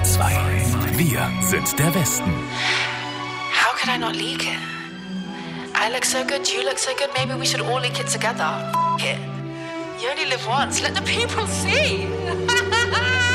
SWR 2. Wir sind der Westen. How could I not leak it? I look so good, you look so good, maybe we should all leak it together. F*** it. You only live once, let the people see.